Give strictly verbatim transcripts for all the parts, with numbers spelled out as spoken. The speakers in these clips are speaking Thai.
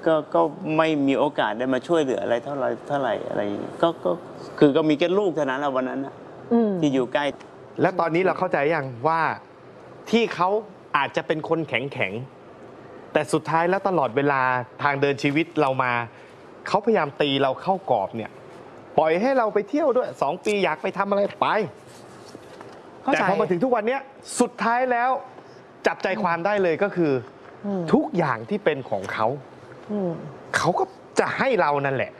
ก็ก็ไม่มีโอกาสได้มาช่วยเหลืออะไรเท่าไรเท่าไหร่อะไรก็ก็คือก็มีแค่ลูกเท่านั้นวันนั้นนะที่อยู่ใกล้แล้วตอนนี้เราเข้าใจยังว่าที่เขาอาจจะเป็นคนแข็งแข็งแต่สุดท้ายแล้วตลอดเวลาทางเดินชีวิตเรามาเขาพยายามตีเราเข้ากรอบเนี่ยปล่อยให้เราไปเที่ยวด้วยสองปีอยากไปทำอะไรไปแต่พอมาถึงทุกวันนี้สุดท้ายแล้วจับใจความได้เลยก็คือทุกอย่างที่เป็นของเขาเขาก็จะให้เรานั่นแหละ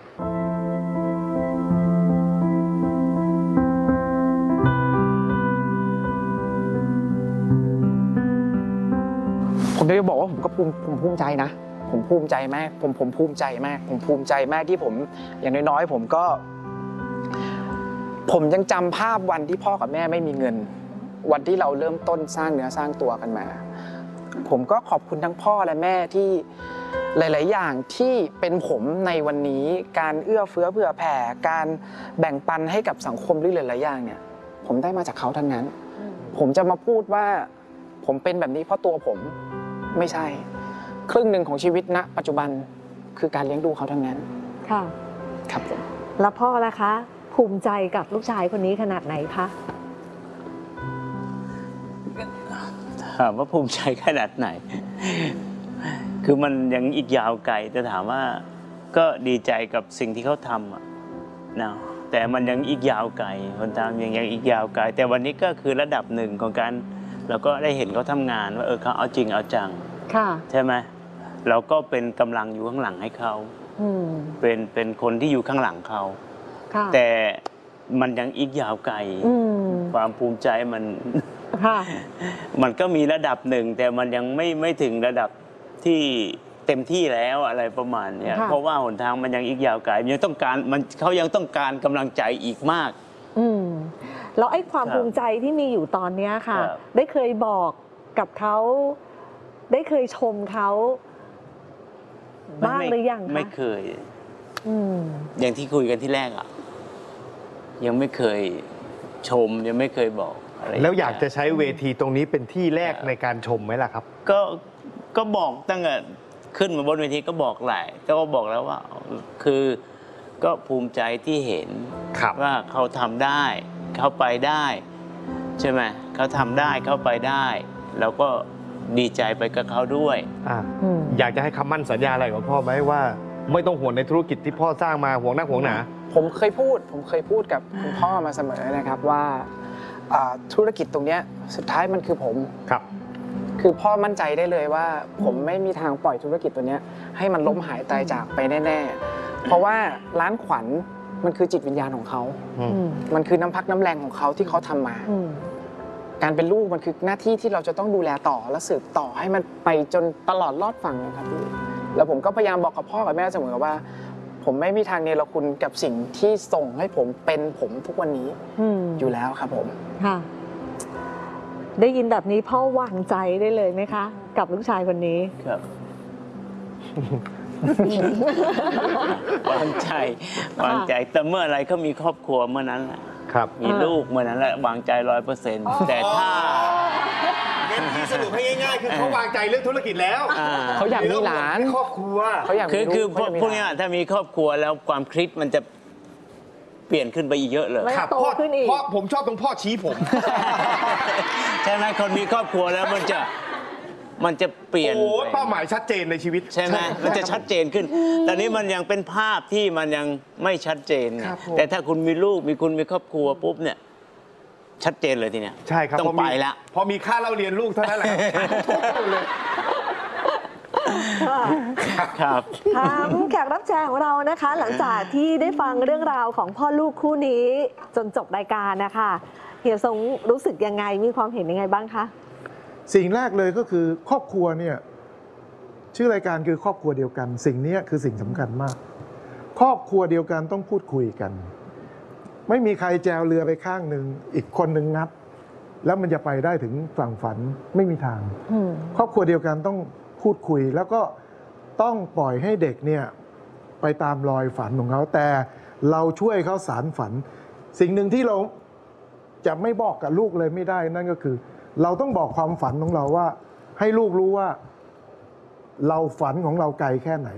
ผมจะบอกว่าผมก็ภูมิผมภูมิใจนะผมภูมิใจมากผมผมภูมิใจมากผมภูมิใจมากที่ผมอย่างน้อยๆผมก็ผมยังจำภาพวันที่พ่อกับแม่ไม่มีเงินวันที่เราเริ่มต้นสร้างเนื้อสร้างตัวกันมาผมก็ขอบคุณทั้งพ่อและแม่ที่หลายๆอย่างที่เป็นผมในวันนี้การเอื้อเฟื้อเผื่อแผ่การแบ่งปันให้กับสังคมหรือหลายๆอย่างเนี่ยผมได้มาจากเขาทั้งนั้นผมจะมาพูดว่าผมเป็นแบบนี้เพราะตัวผมไม่ใช่ครึ่งหนึ่งของชีวิตณปัจจุบันคือการเลี้ยงดูเขาทั้งนั้นค่ะครับผมแล้วพ่อล่ะคะภูมิใจกับลูกชายคนนี้ขนาดไหนคะถามว่าภูมิใจขนาดไหนคือมันยังอีกยาวไกลแต่ถามว่าก็ดีใจกับสิ่งที่เขาทำอะนะแต่มันยังอีกยาวไกลคนตามยังยังอีกยาวไกลแต่วันนี้ก็คือระดับหนึ่งของการเราก็ได้เห็นเขาทำงานว่าเออเขาเอาจริงเอาจังใช่ไหมเราก็เป็นกำลังอยู่ข้างหลังให้เขาเป็นเป็นคนที่อยู่ข้างหลังเขาแต่มันยังอีกยาวไกลความภูมิใจมันมันก็มีระดับหนึ่งแต่มันยังไม่ไม่ถึงระดับที่เต็มที่แล้วอะไรประมาณนี้เพราะว่าหนทางมันยังอีกยาวไกลยังต้องการมันเขายังต้องการกำลังใจอีกมากอืมแล้วไอ้ความภูมิใจที่มีอยู่ตอนนี้ค่ะได้เคยบอกกับเขาได้เคยชมเขาบ้างหรือยังคะไม่เคยอย่างที่คุยกันที่แรกอ่ะยังไม่เคยชมยังไม่เคยบอกอะไรแล้วอยากจะใช้เวทีตรงนี้เป็นที่แรกในการชมไหมล่ะครับก็ก็บอกตั้งแต่ขึ้นมาบนเวทีก็บอกหลายก็บอกแล้วว่าคือก็ภูมิใจที่เห็นว่าเขาทำได้เขาไปได้ใช่ไหมเขาทำได้เขาไปได้แล้วก็ดีใจไปกับเขาด้วยออยากจะให้คำมั่นสัญญาอะไรกับพ่อไหมว่าไม่ต้องห่วงในธุรกิจที่พ่อสร้างมาห่วงนักห่วงหนาผมเคยพูดผมเคยพูดกับคุณพ่อมาเสมอนะครับว่าธุรกิจตรงนี้สุดท้ายมันคือผมครับคือพ่อมั่นใจได้เลยว่าผมไม่มีทางปล่อยธุรกิจตัวนี้ให้มันล้มหายตายจากไปแน่ๆเพราะว่าร้านขวัญมันคือจิตวิญญาณของเขามันคือน้ำพักน้ำแรงของเขาที่เขาทำมาการเป็นลูกมันคือหน้าที่ที่เราจะต้องดูแลต่อและสืบต่อให้มันไปจนตลอดรอดฝั่งนะครับพี่แล้วผมก็พยายามบอกกับพ่อกับแม่เสมอว่าผมไม่มีทางเนรคุณกับสิ่งที่ส่งให้ผมเป็นผมทุกวันนี้อยู่แล้วครับผมค่ะได้ยินแบบนี้พ่อวางใจได้เลยไหมคะกับลูกชายคนนี้ครับวางใจวางใจแต่เมื่อไรเขามีครอบครัวเมื่อนั้นแหละครับมีลูกเมื่อนั้นแหละวางใจร้อยเปอร์เซ็นต์แต่ถ้าสรุปให้ง่ายๆคือเขาวางใจเรื่องธุรกิจแล้วเขาอยากมีหลานครอบครัวเขาอยากคือคือพวกนี้ถ้ามีครอบครัวแล้วความคิดมันจะเปลี่ยนขึ้นไปอีกเยอะเลยครับพ่อพ่อผมชอบตรงพ่อชี้ผมใช่ไหมคนมีครอบครัวแล้วมันจะมันจะเปลี่ยนโอ้เป้าหมายชัดเจนในชีวิตใช่ไหมมันจะชัดเจนขึ้นตอนนี้มันยังเป็นภาพที่มันยังไม่ชัดเจนแต่ถ้าคุณมีลูกมีคุณมีครอบครัวปุ๊บเนี่ยชัดเจนเลยทีเนี้ยใช่ครับต้องไปละพอมีค่าเล่าเรียนลูกเท่านั้นแหละเลยครับถามแขกรับเชิญของเรานะคะหลังจากที่ได้ฟังเรื่องราวของพ่อลูกคู่นี้จนจบรายการนะคะเฮียทรงรู้สึกยังไงมีความเห็นยังไงบ้างคะสิ่งแรกเลยก็คือครอบครัวเนี่ยชื่อรายการคือครอบครัวเดียวกันสิ่งนี้คือสิ่งสำคัญมากครอบครัวเดียวกันต้องพูดคุยกันไม่มีใครแจวเรือไปข้างหนึ่งอีกคนหนึ่งงับแล้วมันจะไปได้ถึงฝั่งฝันไม่มีทางครอบครัวเดียวกันต้องพูดคุยแล้วก็ต้องปล่อยให้เด็กเนี่ยไปตามรอยฝันของเขาแต่เราช่วยเขาสานฝันสิ่งหนึ่งที่เราจะไม่บอกกับลูกเลยไม่ได้นั่นก็คือเราต้องบอกความฝันของเราว่าให้ลูกรู้ว่าเราฝันของเราไกลแค่ไหน